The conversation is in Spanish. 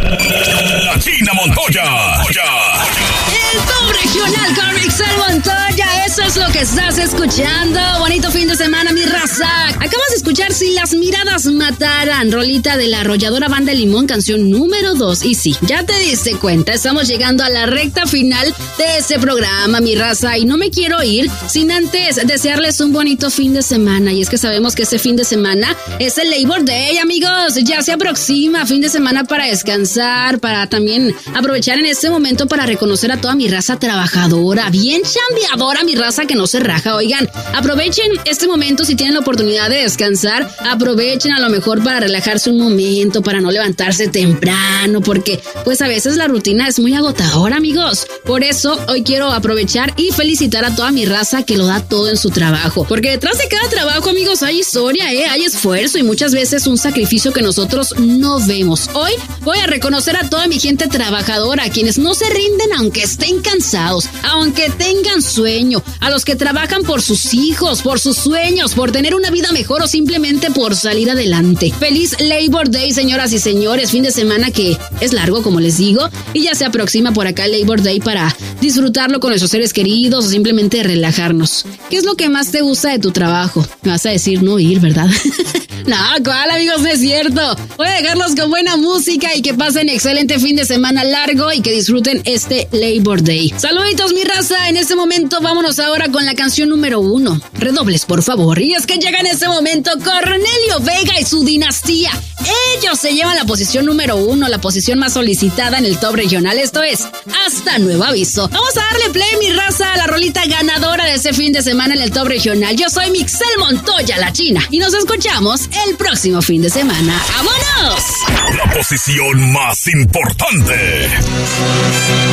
La China Montoya. El top regional con Mixel Montoya, eso es lo que estás escuchando. Bonito fin de semana, mi raza. Acabas de escuchar Si las miradas mataran, rolita de la arrolladora Banda Limón, canción número 2. Y sí, ya te diste cuenta, estamos llegando a la recta final de este programa, mi raza. Y no me quiero ir sin antes desearles un bonito fin de semana. Y es que sabemos que este fin de semana es el Labor Day, amigos. Ya se aproxima, fin de semana para descansar, para también aprovechar en este momento para reconocer a toda mi raza trabajadora, bien chambeadora, mi raza que no se raja. Oigan, aprovechen este momento si tienen la oportunidad de descansar, aprovechen a lo mejor para relajarse un momento, para no levantarse temprano, porque pues a veces la rutina es muy agotadora, amigos. Por eso hoy quiero aprovechar y felicitar a toda mi raza que lo da todo en su trabajo, porque detrás de cada trabajo, amigos, hay historia, hay esfuerzo y muchas veces un sacrificio que nosotros no vemos. Hoy voy a reconocer a toda mi gente trabajadora, a quienes no se rinden aunque estén cansados, aunque tengan sueño, a los que trabajan por sus hijos, por sus sueños, por tener una vida mejor o simplemente por salir adelante. Feliz Labor Day, señoras y señores, fin de semana que es largo, como les digo, y ya se aproxima por acá el Labor Day para disfrutarlo con nuestros seres queridos o simplemente relajarnos. ¿Qué es lo que más te gusta de tu trabajo? Me vas a decir no ir, ¿verdad? No, ¿cuál, amigos? No es cierto. Voy a dejarlos con buena música y que pasen excelente fin de semana largo y que disfruten este Labor Day. Saluditos, mi raza. En este momento vámonos ahora con la canción número 1. Redobles, por favor. Y es que llega en este momento Cornelio Vega y su dinastía. Ellos se llevan la posición número 1, la posición más solicitada en el top regional. Esto es Hasta Nuevo Aviso. Vamos a darle play, mi raza, a la rolita ganadora de este fin de semana en el top regional. Yo soy Mixel Montoya, la China, y nos escuchamos el próximo fin de semana. ¡Vámonos! La posición más importante.